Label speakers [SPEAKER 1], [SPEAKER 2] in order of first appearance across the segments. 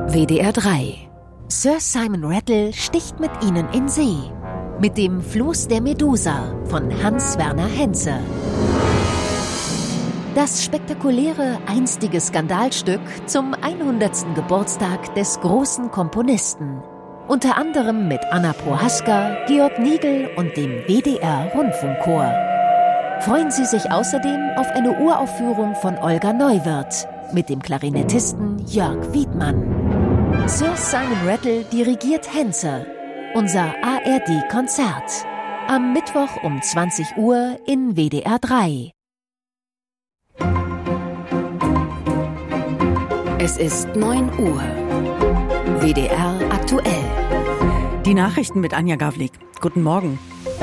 [SPEAKER 1] WDR 3. Sir Simon Rattle sticht mit Ihnen in See. Mit dem Floß der Medusa von Hans-Werner Henze. Das spektakuläre einstige Skandalstück zum 100. Geburtstag des großen Komponisten. Unter anderem mit Anna Prohaska, Georg Nigel und dem WDR-Rundfunkchor. Freuen Sie sich außerdem auf eine Uraufführung von Olga Neuwirth mit dem Klarinettisten Jörg Wiedmann. Sir Simon Rattle dirigiert Henze. Unser ARD-Konzert. Am Mittwoch um 20 Uhr in WDR 3. Es ist 9 Uhr. WDR aktuell.
[SPEAKER 2] Die Nachrichten mit Anja Gawlik. Guten Morgen.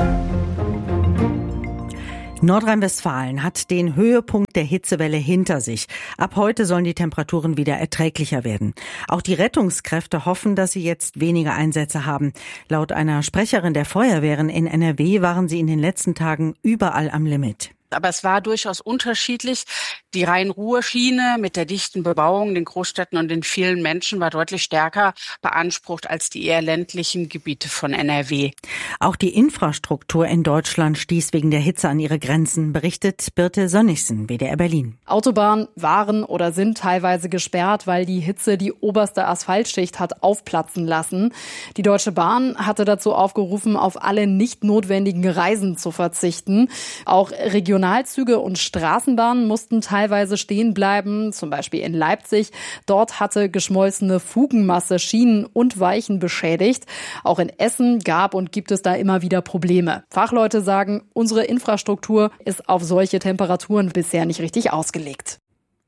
[SPEAKER 2] Nordrhein-Westfalen hat den Höhepunkt der Hitzewelle hinter sich. Ab heute sollen die Temperaturen wieder erträglicher werden. Auch die Rettungskräfte hoffen, dass sie jetzt weniger Einsätze haben. Laut einer Sprecherin der Feuerwehren in NRW waren sie in den letzten Tagen überall am Limit.
[SPEAKER 3] Aber es war durchaus unterschiedlich. Die Rhein-Ruhr-Schiene mit der dichten Bebauung, den Großstädten und den vielen Menschen war deutlich stärker beansprucht als die eher ländlichen Gebiete von NRW.
[SPEAKER 2] Auch die Infrastruktur in Deutschland stieß wegen der Hitze an ihre Grenzen, berichtet Birte Sönnigsen, WDR Berlin.
[SPEAKER 4] Autobahnen waren oder sind teilweise gesperrt, weil die Hitze die oberste Asphaltschicht hat aufplatzen lassen. Die Deutsche Bahn hatte dazu aufgerufen, auf alle nicht notwendigen Reisen zu verzichten. Auch Regionalzüge und Straßenbahnen mussten teilweise stehen bleiben, zum Beispiel in Leipzig. Dort hatte geschmolzene Fugenmasse Schienen und Weichen beschädigt. Auch in Essen gab und gibt es da immer wieder Probleme. Fachleute sagen, unsere Infrastruktur ist auf solche Temperaturen bisher nicht richtig ausgelegt.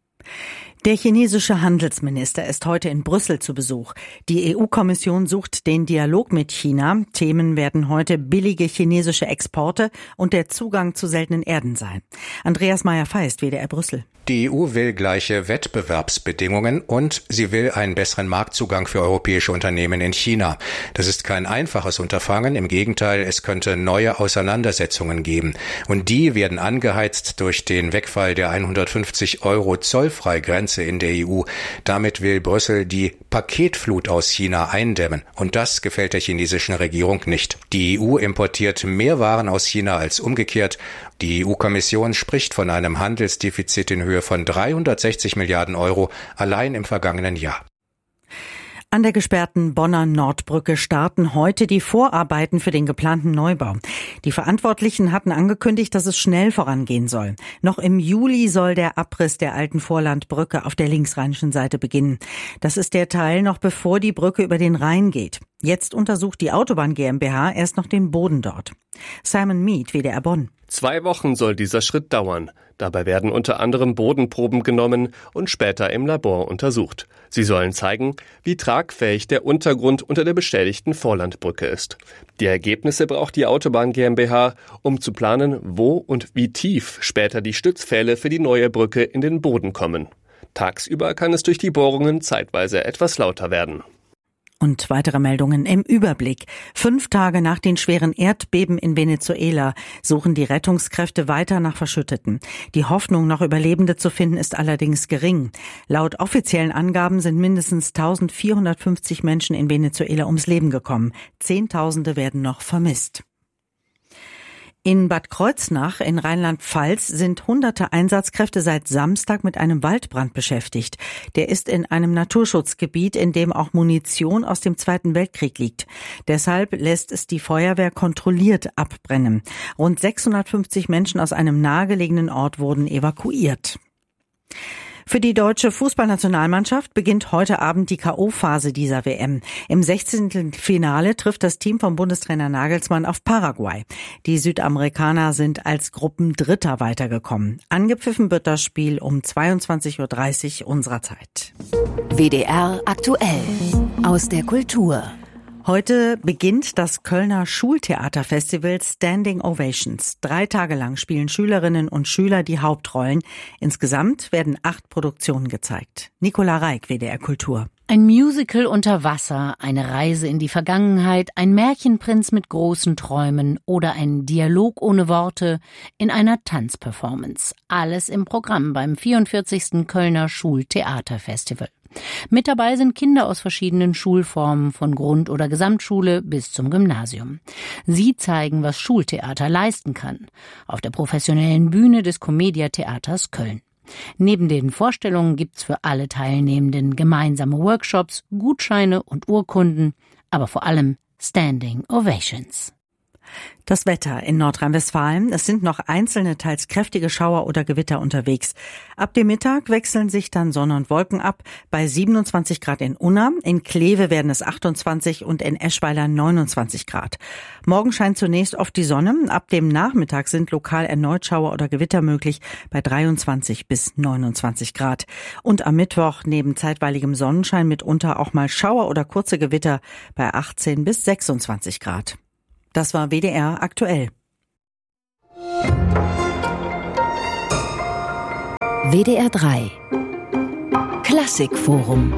[SPEAKER 2] Der chinesische Handelsminister ist heute in Brüssel zu Besuch. Die EU-Kommission sucht den Dialog mit China. Themen werden heute billige chinesische Exporte und der Zugang zu seltenen Erden sein. Andreas Meyer-Feist, WDR Brüssel.
[SPEAKER 5] Die EU will gleiche Wettbewerbsbedingungen und sie will einen besseren Marktzugang für europäische Unternehmen in China. Das ist kein einfaches Unterfangen. Im Gegenteil, es könnte neue Auseinandersetzungen geben. Und die werden angeheizt durch den Wegfall der 150 € Zollfreigrenze in der EU. Damit will Brüssel die Paketflut aus China eindämmen. Und das gefällt der chinesischen Regierung nicht. Die EU importiert mehr Waren aus China als umgekehrt. Die EU-Kommission spricht von einem Handelsdefizit in Höhe von 360 Milliarden € allein im vergangenen Jahr.
[SPEAKER 2] An der gesperrten Bonner Nordbrücke starten heute die Vorarbeiten für den geplanten Neubau. Die Verantwortlichen hatten angekündigt, dass es schnell vorangehen soll. Noch im Juli soll der Abriss der alten Vorlandbrücke auf der linksrheinischen Seite beginnen. Das ist der Teil noch bevor die Brücke über den Rhein geht. Jetzt untersucht die Autobahn GmbH erst noch den Boden dort. Simon Mead, WDR Bonn.
[SPEAKER 6] 2 Wochen soll dieser Schritt dauern. Dabei werden unter anderem Bodenproben genommen und später im Labor untersucht. Sie sollen zeigen, wie tragfähig der Untergrund unter der beschädigten Vorlandbrücke ist. Die Ergebnisse braucht die Autobahn GmbH, um zu planen, wo und wie tief später die Stützpfähle für die neue Brücke in den Boden kommen. Tagsüber kann es durch die Bohrungen zeitweise etwas lauter werden.
[SPEAKER 2] Und weitere Meldungen im Überblick. 5 Tage nach den schweren Erdbeben in Venezuela suchen die Rettungskräfte weiter nach Verschütteten. Die Hoffnung, noch Überlebende zu finden, ist allerdings gering. Laut offiziellen Angaben sind mindestens 1450 Menschen in Venezuela ums Leben gekommen. Zehntausende werden noch vermisst. In Bad Kreuznach in Rheinland-Pfalz sind hunderte Einsatzkräfte seit Samstag mit einem Waldbrand beschäftigt. Der ist in einem Naturschutzgebiet, in dem auch Munition aus dem Zweiten Weltkrieg liegt. Deshalb lässt es die Feuerwehr kontrolliert abbrennen. Rund 650 Menschen aus einem nahegelegenen Ort wurden evakuiert. Für die deutsche Fußballnationalmannschaft beginnt heute Abend die K.O.-Phase dieser WM. Im 16. Finale trifft das Team von Bundestrainer Nagelsmann auf Paraguay. Die Südamerikaner sind als Gruppendritter weitergekommen. Angepfiffen wird das Spiel um 22:30 Uhr unserer Zeit.
[SPEAKER 1] WDR aktuell aus der Kultur.
[SPEAKER 2] Heute beginnt das Kölner Schultheaterfestival Standing Ovations. 3 Tage lang spielen Schülerinnen und Schüler die Hauptrollen. Insgesamt werden 8 Produktionen gezeigt. Nicola Reik, WDR Kultur.
[SPEAKER 7] Ein Musical unter Wasser, eine Reise in die Vergangenheit, ein Märchenprinz mit großen Träumen oder ein Dialog ohne Worte in einer Tanzperformance. Alles im Programm beim 44. Kölner Schultheaterfestival. Mit dabei sind Kinder aus verschiedenen Schulformen, von Grund- oder Gesamtschule bis zum Gymnasium. Sie zeigen, was Schultheater leisten kann, auf der professionellen Bühne des Commedia Theaters Köln. Neben den Vorstellungen gibt's für alle Teilnehmenden gemeinsame Workshops, Gutscheine und Urkunden, aber vor allem Standing Ovations.
[SPEAKER 2] Das Wetter in Nordrhein-Westfalen. Es sind noch einzelne, teils kräftige Schauer oder Gewitter unterwegs. Ab dem Mittag wechseln sich dann Sonne und Wolken ab. Bei 27 Grad in Unna, in Kleve werden es 28 und in Eschweiler 29 Grad. Morgen scheint zunächst oft die Sonne. Ab dem Nachmittag sind lokal erneut Schauer oder Gewitter möglich bei 23 bis 29 Grad. Und am Mittwoch neben zeitweiligem Sonnenschein mitunter auch mal Schauer oder kurze Gewitter bei 18 bis 26 Grad. Das war WDR aktuell.
[SPEAKER 1] WDR 3 Klassikforum.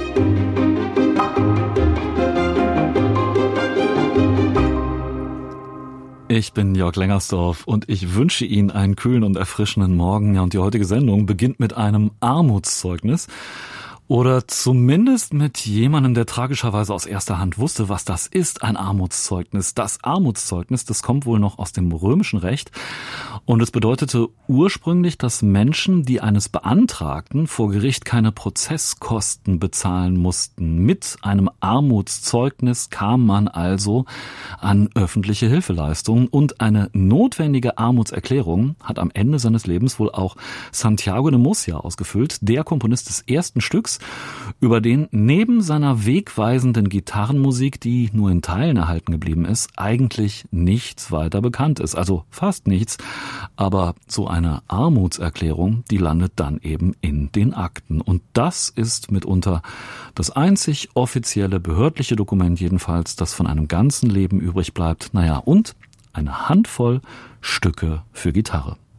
[SPEAKER 8] Ich bin Jörg Lengersdorf und ich wünsche Ihnen einen kühlen und erfrischenden Morgen. Ja, und die heutige Sendung beginnt mit einem Armutszeugnis. Oder zumindest mit jemandem, der tragischerweise aus erster Hand wusste, was das ist, ein Armutszeugnis. Das Armutszeugnis, das kommt wohl noch aus dem römischen Recht. Und es bedeutete ursprünglich, dass Menschen, die eines beantragten, vor Gericht keine Prozesskosten bezahlen mussten. Mit einem Armutszeugnis kam man also an öffentliche Hilfeleistungen. Und eine notwendige Armutserklärung hat am Ende seines Lebens wohl auch Santiago de Murcia ausgefüllt, der Komponist des ersten Stücks, über den neben seiner wegweisenden Gitarrenmusik, die nur in Teilen erhalten geblieben ist, eigentlich nichts weiter bekannt ist. Also fast nichts. Aber so eine Armutserklärung, die landet dann eben in den Akten. Und das ist mitunter das einzig offizielle behördliche Dokument jedenfalls, das von einem ganzen Leben übrig bleibt. Naja, und eine Handvoll Stücke für Gitarre.